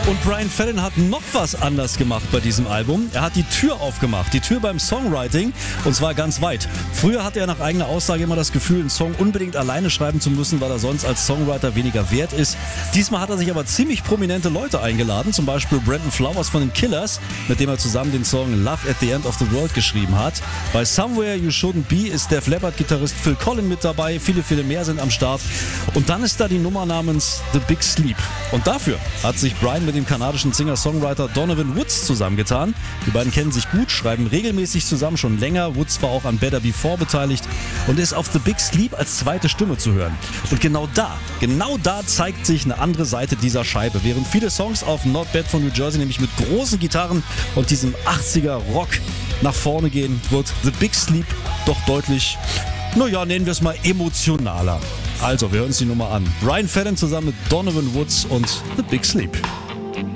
Und Brian Fallon hat noch was anders gemacht bei diesem Album. Er hat die Tür aufgemacht, die Tür beim Songwriting, und zwar ganz weit. Früher hatte er nach eigener Aussage immer das Gefühl, einen Song unbedingt alleine schreiben zu müssen, weil er sonst als Songwriter weniger wert ist. Diesmal hat er sich aber ziemlich prominente Leute eingeladen, zum Beispiel Brandon Flowers von den Killers, mit dem er zusammen den Song Love at the End of the World geschrieben hat. Bei Somewhere You Shouldn't Be ist der Leppard-Gitarrist Phil Collen mit dabei, viele mehr sind am Start. Und dann ist da die Nummer namens The Big Sleep. Und dafür hat sich Brian mit dem kanadischen Singer-Songwriter Donovan Woods zusammengetan. Die beiden kennen sich gut, schreiben regelmäßig zusammen, schon länger. Woods war auch an Better Before beteiligt und ist auf The Big Sleep als zweite Stimme zu hören. Und genau da zeigt sich eine andere Seite dieser Scheibe. Während viele Songs auf Not Bad von New Jersey nämlich mit großen Gitarren und diesem 80er Rock nach vorne gehen, wird The Big Sleep doch deutlich, nennen wir es mal emotionaler. Also, wir hören uns die Nummer an. Brian Fallon zusammen mit Donovan Woods und The Big Sleep.